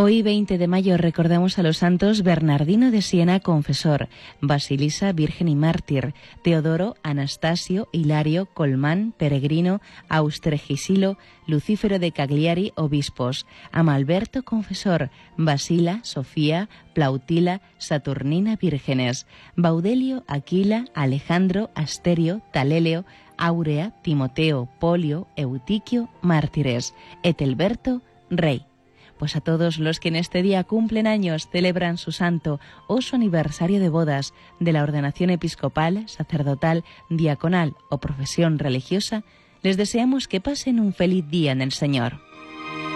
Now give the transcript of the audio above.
Hoy, 20 de mayo, recordamos a los santos Bernardino de Siena, confesor, Basilisa, virgen y mártir, Teodoro, Anastasio, Hilario, Colmán, peregrino, Austregisilo, Lucífero de Cagliari, obispos, Amalberto, confesor, Basila, Sofía, Plautila, Saturnina, vírgenes, Baudelio, Aquila, Alejandro, Asterio, Taleleo, Áurea, Timoteo, Polio, Eutiquio, mártires, Etelberto, rey. Pues a todos los que en este día cumplen años, celebran su santo o su aniversario de bodas, de la ordenación episcopal, sacerdotal, diaconal o profesión religiosa, les deseamos que pasen un feliz día en el Señor.